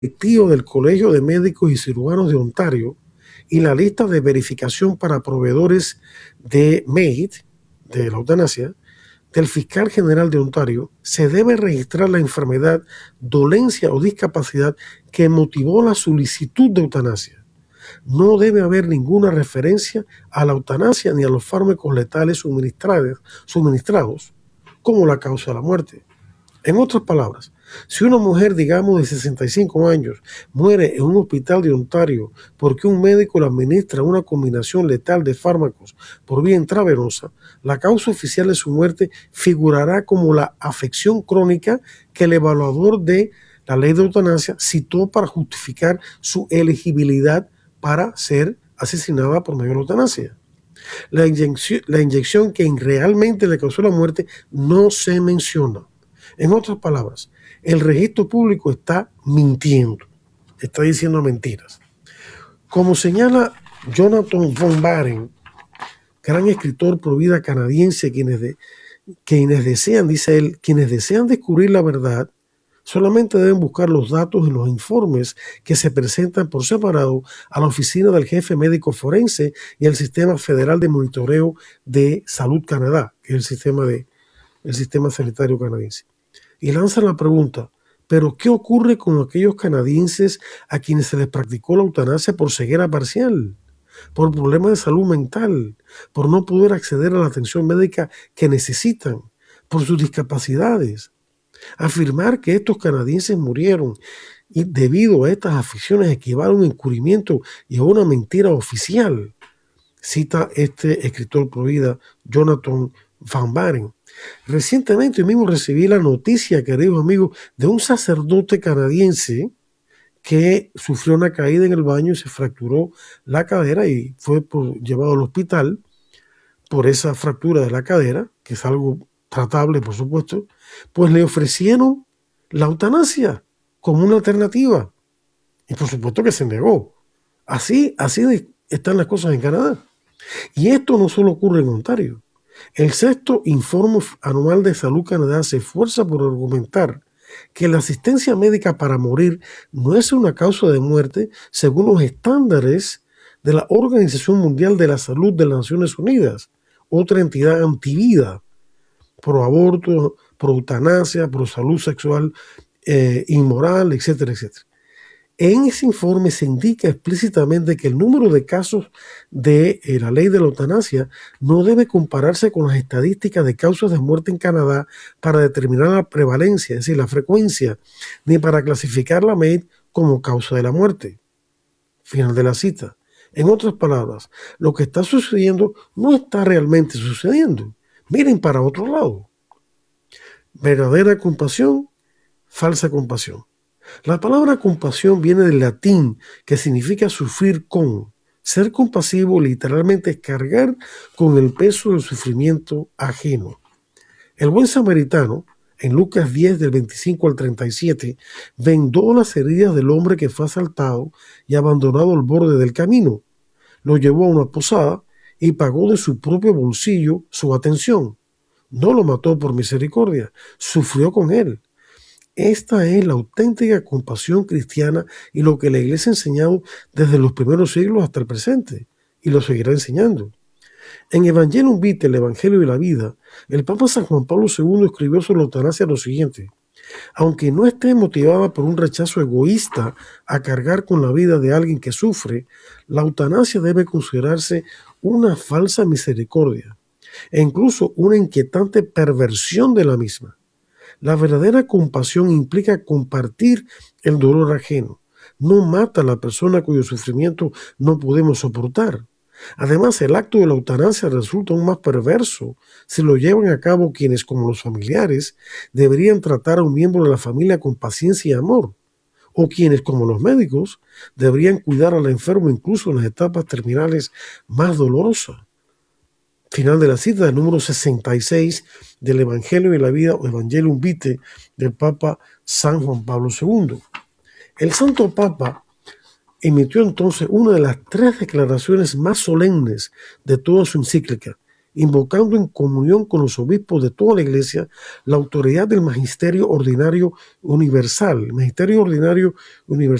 directivo del Colegio de Médicos y Cirujanos de Ontario y la lista de verificación para proveedores de MAID, de la eutanasia, del fiscal general de Ontario, se debe registrar la enfermedad, dolencia o discapacidad que motivó la solicitud de eutanasia. No debe haber ninguna referencia a la eutanasia ni a los fármacos letales suministrados como la causa de la muerte. En otras palabras, si una mujer, digamos, de 65 años muere en un hospital de Ontario porque un médico le administra una combinación letal de fármacos por vía intravenosa, la causa oficial de su muerte figurará como la afección crónica que el evaluador de la ley de eutanasia citó para justificar su elegibilidad para ser asesinada por medio de la eutanasia. La inyección que realmente le causó la muerte no se menciona. En otras palabras, el registro público está mintiendo, está diciendo mentiras. Como señala Jonathan Van Baren, gran escritor pro vida canadiense, quienes desean, dice él, quienes desean descubrir la verdad, solamente deben buscar los datos en los informes que se presentan por separado a la oficina del jefe médico forense y al Sistema Federal de Monitoreo de Salud Canadá, que es el sistema sanitario canadiense. Y lanzan la pregunta, ¿pero qué ocurre con aquellos canadienses a quienes se les practicó la eutanasia por ceguera parcial, por problemas de salud mental, por no poder acceder a la atención médica que necesitan, por sus discapacidades? Afirmar que estos canadienses murieron y debido a estas afecciones equivale a un encubrimiento y a una mentira oficial, cita este escritor pro vida, Jonathan Van Baren. Recientemente yo mismo recibí la noticia, queridos amigos, de un sacerdote canadiense que sufrió una caída en el baño y se fracturó la cadera y fue llevado al hospital por esa fractura de la cadera, que es algo tratable, por supuesto. Pues le ofrecieron la eutanasia como una alternativa y por supuesto que se negó. Así están las cosas en Canadá. Y esto no solo ocurre en Ontario. El sexto Informe Anual de Salud Canadá se esfuerza por argumentar que la asistencia médica para morir no es una causa de muerte según los estándares de la Organización Mundial de la Salud de las Naciones Unidas, otra entidad antivida, pro aborto, pro eutanasia, pro salud sexual inmoral, etcétera, etcétera. En ese informe se indica explícitamente que el número de casos de la ley de la eutanasia no debe compararse con las estadísticas de causas de muerte en Canadá para determinar la prevalencia, es decir, la frecuencia, ni para clasificar la MAID como causa de la muerte. Final de la cita. En otras palabras, lo que está sucediendo no está realmente sucediendo. Miren para otro lado. Verdadera compasión, falsa compasión. La palabra compasión viene del latín, que significa sufrir con. Ser compasivo literalmente es cargar con el peso del sufrimiento ajeno. El buen samaritano, en Lucas 10, del 25 al 37, vendó las heridas del hombre que fue asaltado y abandonado al borde del camino. Lo llevó a una posada y pagó de su propio bolsillo su atención. No lo mató por misericordia, sufrió con él. Esta es la auténtica compasión cristiana y lo que la Iglesia ha enseñado desde los primeros siglos hasta el presente, y lo seguirá enseñando. En Evangelium Vitae, el Evangelio de la Vida, el Papa San Juan Pablo II escribió sobre la eutanasia lo siguiente: aunque no esté motivada por un rechazo egoísta a cargar con la vida de alguien que sufre, la eutanasia debe considerarse una falsa misericordia e incluso una inquietante perversión de la misma. La verdadera compasión implica compartir el dolor ajeno. No mata a la persona cuyo sufrimiento no podemos soportar. Además, el acto de la eutanasia resulta aún más perverso si lo llevan a cabo quienes, como los familiares, deberían tratar a un miembro de la familia con paciencia y amor, o quienes, como los médicos, deberían cuidar al enfermo incluso en las etapas terminales más dolorosas. Final de la cita del número 66 del Evangelio de la Vida o Evangelium Vitae del Papa San Juan Pablo II. El Santo Papa emitió entonces una de las 3 declaraciones más solemnes de toda su encíclica, invocando en comunión con los obispos de toda la Iglesia la autoridad del magisterio ordinario universal. El magisterio ordinario universal